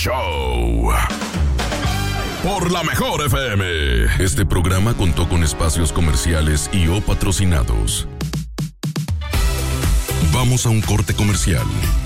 Show. Por la Mejor FM. Este programa contó con espacios comerciales y o patrocinados. Vamos a un corte comercial.